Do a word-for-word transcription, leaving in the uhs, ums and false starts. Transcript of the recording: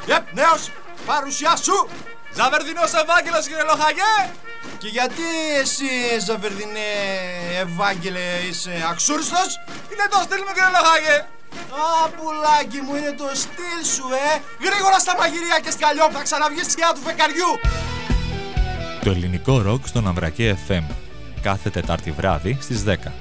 Yep, νέος, παρουσιά σου. Ζαβερδινός Ευάγγελος, κύριε Λοχαγέ. Και γιατί εσύ, Ζαβερδινέ Ευάγγελε, είσαι αξούριστος? Είναι το στυλ μου, κύριε Λοχαγέ. Α, πουλάκι μου, είναι το στυλ σου, ε! Γρήγορα στα μαγειρία και σκαλιό, θα ξαναβγείς τη σκιά του φεκαριού! Το ελληνικό ροκ στον Αμβρακέ εφ εμ. Κάθε Τετάρτη βράδυ στις δέκα.